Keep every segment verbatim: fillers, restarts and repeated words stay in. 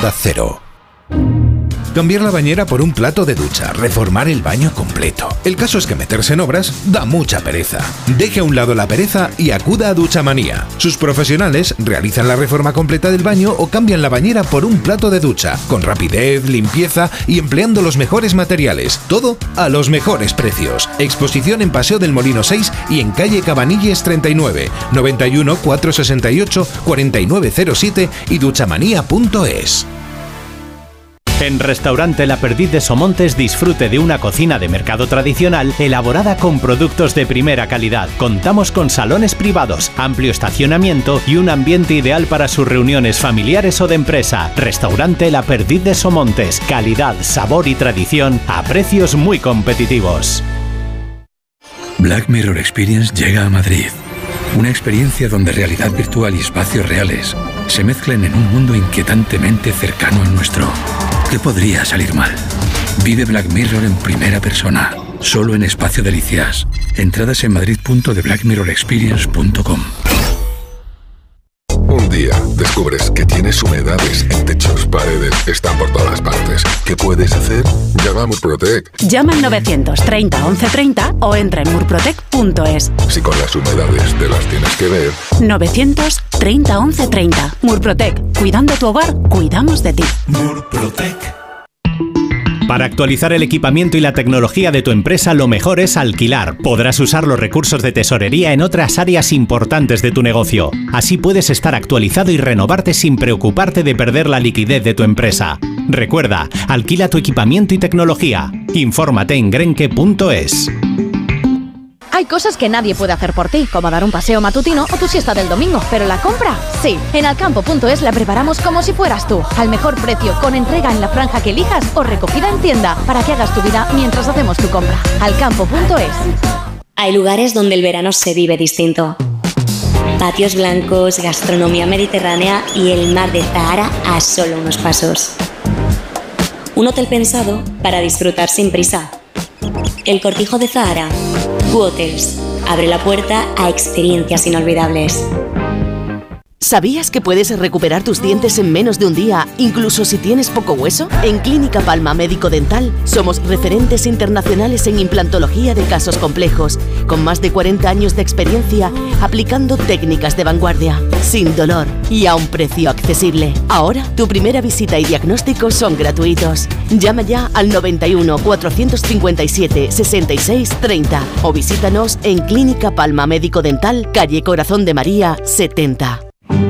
Onda Cero. Cambiar la bañera por un plato de ducha, reformar el baño completo. El caso es que meterse en obras da mucha pereza. Deje a un lado la pereza y acuda a Duchamanía. Sus profesionales realizan la reforma completa del baño o cambian la bañera por un plato de ducha, con rapidez, limpieza y empleando los mejores materiales. Todo a los mejores precios. Exposición en Paseo del Molino seis y en calle Cabanilles treinta y nueve, noventa y uno, cuatrocientos sesenta y ocho, cuarenta y nueve cero siete y duchamanía punto es. En Restaurante La Perdiz de Somontes disfrute de una cocina de mercado tradicional elaborada con productos de primera calidad. Contamos con salones privados, amplio estacionamiento y un ambiente ideal para sus reuniones familiares o de empresa. Restaurante La Perdiz de Somontes. Calidad, sabor y tradición a precios muy competitivos. Black Mirror Experience llega a Madrid. Una experiencia donde realidad virtual y espacios reales se mezclan en un mundo inquietantemente cercano al nuestro. ¿Qué podría salir mal? Vive Black Mirror en primera persona, solo en Espacio Delicias. Entradas en madrid punto de black mirror experience punto com. Un día descubres que tienes humedades en techos, paredes, están por todas partes. ¿Qué puedes hacer? Llama a Murprotec. Llama al novecientos treinta once treinta o entra en murprotec punto es. Si con las humedades te las tienes que ver. novecientos treinta once treinta. Murprotec. Cuidando tu hogar, cuidamos de ti. Murprotec. Para actualizar el equipamiento y la tecnología de tu empresa, lo mejor es alquilar. Podrás usar los recursos de tesorería en otras áreas importantes de tu negocio. Así puedes estar actualizado y renovarte sin preocuparte de perder la liquidez de tu empresa. Recuerda, alquila tu equipamiento y tecnología. Infórmate en grenke punto es. Hay cosas que nadie puede hacer por ti, como dar un paseo matutino o tu siesta del domingo, pero la compra, sí. En alcampo punto es la preparamos como si fueras tú, al mejor precio, con entrega en la franja que elijas o recogida en tienda, para que hagas tu vida mientras hacemos tu compra. alcampo punto es. Hay lugares donde el verano se vive distinto. Patios blancos, gastronomía mediterránea y el mar de Zahara a solo unos pasos. Un hotel pensado para disfrutar sin prisa. El Cortijo de Zahara. Q-Hotels. Abre la puerta a experiencias inolvidables. ¿Sabías que puedes recuperar tus dientes en menos de un día, incluso si tienes poco hueso? En Clínica Palma Médico Dental somos referentes internacionales en implantología de casos complejos, con más de cuarenta años de experiencia aplicando técnicas de vanguardia, sin dolor y a un precio accesible. Ahora, tu primera visita y diagnóstico son gratuitos. Llama ya al noventa y uno, cuatrocientos cincuenta y siete, sesenta y seis, treinta o visítanos en Clínica Palma Médico Dental, calle Corazón de María, setenta.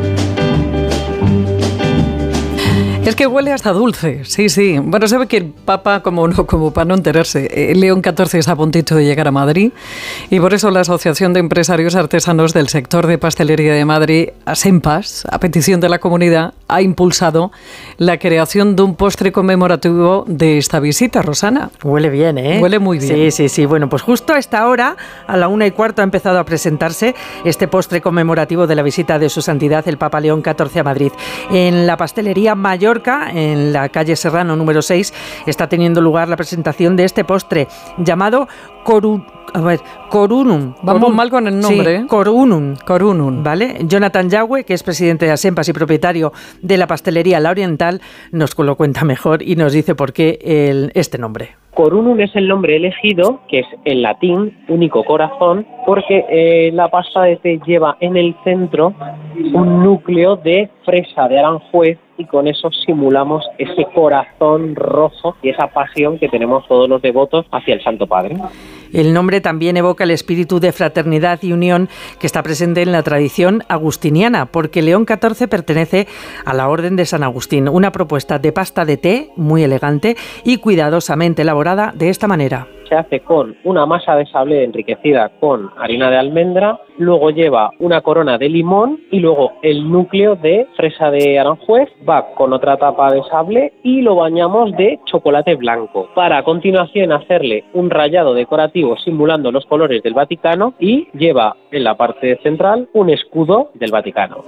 Es que huele hasta dulce, sí, sí. Bueno, sabe que el Papa, como no, como para no enterarse, León catorce está a puntito de llegar a Madrid y por eso la Asociación de Empresarios Artesanos del Sector de Pastelería de Madrid, ASEMPAS, a petición de la comunidad, ha impulsado la creación de un postre conmemorativo de esta visita, Rosana. Huele bien, ¿eh? Huele muy bien. Sí, sí, sí. Bueno, pues justo a esta hora, a la una y cuarto, ha empezado a presentarse este postre conmemorativo de la visita de Su Santidad el Papa León catorce a Madrid. En la pastelería Mallorca, en la calle Serrano número seis, está teniendo lugar la presentación de este postre llamado Coru, a ver, Corunum. Vamos Corun, mal con el nombre. Sí, Corunum. Corunum. ¿Vale? Jonathan Yagüe, que es presidente de ASEMPAS y propietario de la pastelería La Oriental, nos lo cuenta mejor y nos dice por qué el, este nombre. Corunum es el nombre elegido, que es en latín único corazón, porque eh, la pasta de té lleva en el centro un núcleo de fresa de Aranjuez y con eso simulamos ese corazón rojo y esa pasión que tenemos todos los devotos hacia el Santo Padre. El nombre también evoca el espíritu de fraternidad y unión que está presente en la tradición agustiniana, porque León catorce pertenece a la Orden de San Agustín, una propuesta de pasta de té muy elegante y cuidadosamente elaborada de esta manera. Se hace con una masa de sablé enriquecida con harina de almendra, luego lleva una corona de limón y luego el núcleo de fresa de Aranjuez va con otra tapa de sable y lo bañamos de chocolate blanco, para a continuación hacerle un rallado decorativo simulando los colores del Vaticano y lleva en la parte central un escudo del Vaticano.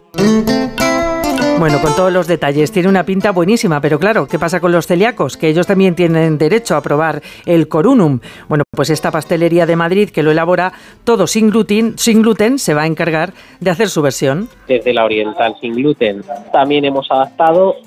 Bueno, con todos los detalles, tiene una pinta buenísima, pero claro, ¿qué pasa con los celíacos? Que ellos también tienen derecho a probar el Corunum. Bueno, pues esta pastelería de Madrid, que lo elabora todo sin gluten, sin gluten, se va a encargar de hacer su versión. Desde La Oriental sin gluten también hemos adaptado